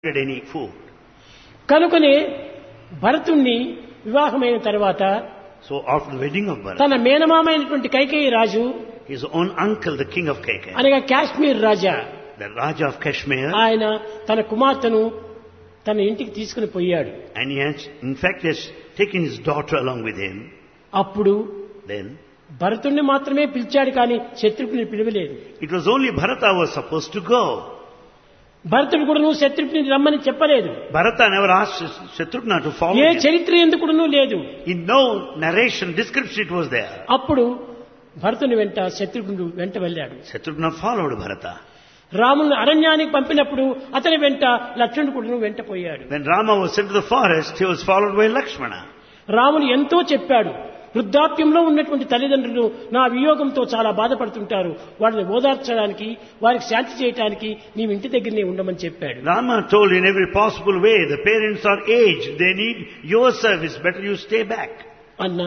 any food. కనుకనే భరతుణ్ణి వివాహమైన తర్వాత So after the wedding of Bharat, తన మేనమామైనటువంటి కైకేయి రాజు his own uncle, the king of Kaikeyi, అనగా కాశ్మీర్ రాజా, the Raja of Kashmir, ఆయన తన కుమార్తెను తన ఇంటికి తీసుకుని పోయాడు. and he has, in fact, has taken his daughter along with him. అప్పుడు Then భరతుణ్ణి మాత్రమే పిలిచాడు, కానీ శత్రుఘ్ని పిలవలేదు. it was only Bharata who was supposed to go. భరతుడు కూడా నువ్వు శత్రుఘ్ని రమ్మని చెప్పలేదు. Bharata never asked Shatrugna to follow A him. చరిత్ర ఎందుకు లేదు. In no narration, description it was there. అప్పుడు భరతుని వెంట శత్రుఘ్నుడు వెంట వెళ్ళాడు. Shatrugna followed Bharata. రాముని అరణ్యానికి పంపినప్పుడు అతని వెంట లక్ష్మణుడు కూడా వెంట పోయాడు. When Rama was sent to the forest, he was followed by Lakshmana. రాముడు ఎంతో చెప్పాడు. వృద్ధాప్యంలో ఉన్నటువంటి తల్లిదండ్రులు నా వియోగంతో చాలా బాధపడుతుంటారు, వాళ్ళని ఓదార్చడానికి, వారికి శాంతి చేయడానికి నీవు ఇంటి దగ్గరనే ఉండమని చెప్పాడు. Rama told in every possible way, the parents are aged, they need your service, better you stay back. అన్నా,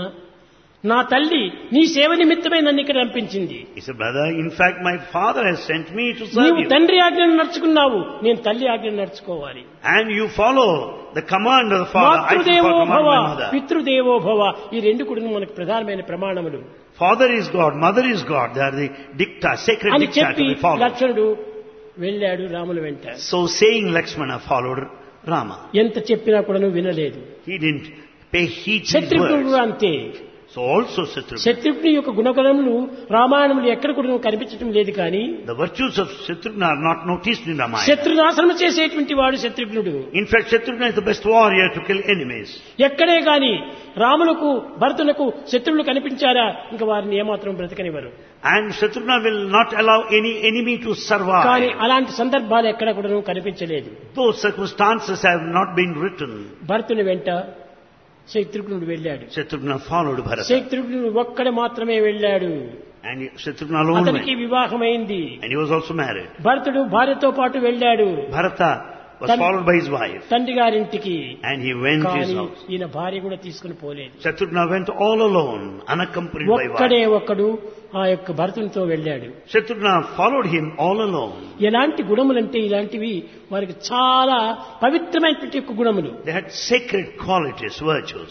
నా తల్లి నీ సేవ నిమిత్తమై నన్ను ఇక్కడ పంపించింది. He said, brother, in fact my father has sent me to serve నీవు you. తండ్రి ఆజ్ఞను నడుచుకున్నావు, నేను తల్లి ఆజ్ఞను నడుచుకోవాలి. And you follow the command of the father, I should Matrudevo follow the command భవ, of my mother. పితృదేవో భవ, ఈ రెండు కూడా మనకు ప్రధానమైన ప్రమాణములు Father is God, mother is God, they are the dicta, sacred అని dicta చెప్పి to be followed. లక్ష్మణుడు వెళ్ళాడు రాముల వెంట. So saying, Lakshmana followed Rama. ఎంత చెప్పినా కూడా వినలేదు. He didn't pay heed to his Shatrughnudu words. కూడా అంతే. So also Shatrugna. శత్రుఘ్ని యొక్క గుణగణములు రామాయణంలో ఎక్కడ కూడా కనిపించడం లేదు, కానీ The virtues of Shatrugna are not noticed in Ramayana. శత్రునాశనం చేసేటువంటి వాడు శత్రుఘ్నుడు. In fact, Shatrugna is the best warrior to kill enemies. ఎక్కడే గాని రాములకు భరతులకు శత్రువులు కనిపించారా, ఇంకా వారిని ఏమాత్రం బ్రతకనివ్వరు. And Shatrugna will not allow any enemy to కానీ survive. అలాంటి సందర్భాలు ఎక్కడ కూడా కనిపించలేదు. Those circumstances have not been written. భరతుని వెంట శత్రుఘ్నుడు వెళ్ళాడు. Shatrugna followed Bharata. శత్రుఘ్నుడు ఒక్కడే మాత్రమే వెళ్ళాడు. And Shatrugna alone అతనికి went. వివాహమైంది. And he was also married. భరతుడు భార్యతో పాటు వెళ్ళాడు Bharata was followed by his wife. తండ్రి గారింటికి. And he went to his కానీ house. ఈయన భార్య కూడా తీసుకుని పోలేదు. Shatrugna went all alone, unaccompanied by ఒక్కడే wife. ఒక్కడు ఆ యొక్క భరతునితో వెళ్ళాడు. Shatrugna followed him all alone. ఎలాంటి గుణములంటే ఇలాంటివి వారికి చాలా పవిత్రమైనటువంటి యొక్క గుణములు. They had sacred qualities, virtues.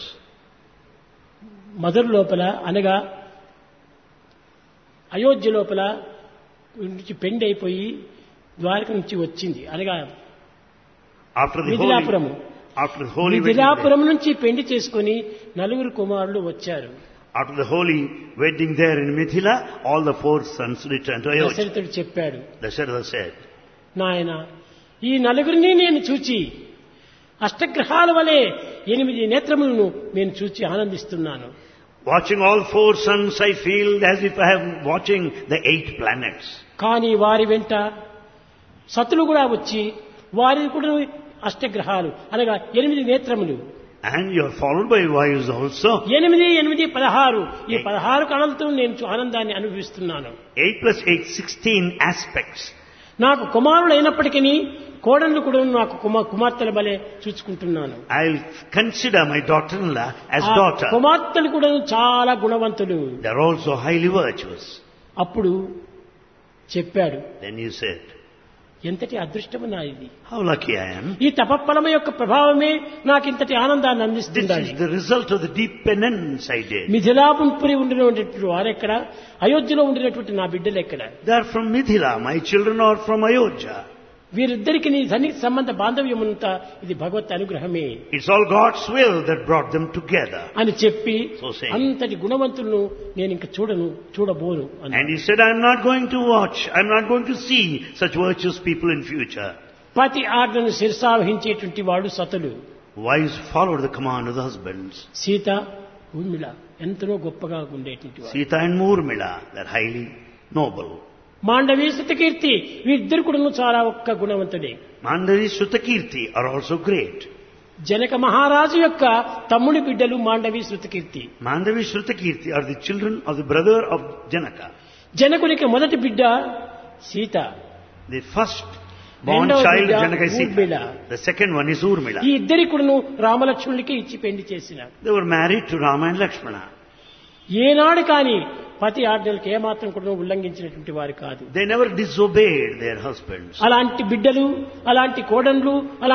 మధుర లోపల అనగా అయోధ్య లోపల నుంచి పెండి అయిపోయి ద్వారక నుంచి వచ్చింది, అనగా After the మిథిలాపురము. holy wedding, Mithilapuram నుంచి పెండి చేసుకుని నలుగురు కుమారులు వచ్చారు. after the holy wedding there in Mithila, all the 4 sons returned to Ayodhya. దశరథుడు చెప్పాడు, Dasharatha said, నాయన ఈ నలుగురిని నేను చూచి అష్టగ్రహాల వలె 8 నేత్రములను నేను చూచి ఆనందిస్తున్నాను. watching all 4 sons, I feel as if I am watching the 8 planets. కానీ వారి వెంట సతులు కూడా వచ్చి వారిని కూడా అష్టగ్రహాలు అనగా 8 నేత్రములు. And you are followed by wives also. 8, 8, 16 ఈ 16 కళలతో నేను ఆనందాన్ని అనుభవిస్తున్నాను. 8 plus 8, 16 aspects. నాకు కుమారులు అయినప్పటికీ కోడళ్ళు కూడా నాకు కుమార్తెల వలె చూసుకుంటున్నాను. I'll consider my daughter-in-law as ఆ daughter. కుమార్తెలు కూడా చాలా గుణవంతులు. They are also highly virtuous. అప్పుడు చెప్పాడు, Then he said, ఎంతటి అదృష్టము నా ఇది. how lucky I am. ఈ తపఫలము యొక్క ప్రభావమే నాకు ఇంతటి ఆనందాన్ని This అందిస్తుంది. is the result of the deep penance I did. Mithilapuri ఉండినటువంటి వారెక్కడ, అయోధ్యలో ఉండినటువంటి నా బిడ్డలు ఎక్కడ? They are from Mithila. My children are from Ayodhya. వీరిద్దరికి నీ సన్నిహిత సంబంధ బాంధవ్యమంతా ఇది భగవత్ అనుగ్రహమే It's all God's will that brought them together. అని చెప్పి So saying. అంతటి గుణవంతులను నేను ఇంక చూడబోను అన్నాడు. And he said, I'm not going to watch, I'm not going to see such virtuous people in future. పతి ఆజ్ఞను శిరసావహించేటువంటి వాడు సతులు. Wives followed the command of the husbands. Sita, Urmila ఎంతనో గొప్పగా ఉండేటువంటి వాడు. Sita and Urmila, they're highly noble. Mandavi Shrutakirti వీరిద్దరు కూడా చాలా ఒక్క గుణవంతుడే. Mandavi Shrutakirti are also great. Janaka మహారాజు యొక్క తమ్ముడి బిడ్డలు Mandovi Shrutakirti. Mandavi Shrutakirti are the children of the brother of Janaka. జనకునికి మొదటి బిడ్డ సీత, The first born రెండవ child బిడ్డ of Janaka is Urmila. Sita. The second one is Urmila. ఈ ఇద్దరి కూడాను రామలక్ష్మణులకి ఇచ్చి పెళ్లి చేసిన. They were married to Rama and Lakshmana. ఏనాడు కానీ పతి ఆజ్ఞలకు ఏమాత్రం కూడా ఉల్లంఘించినటువంటి వారు కాదు. They never disobeyed their husbands. అలాంటి బిడ్డలు, అలాంటి కోడన్లు,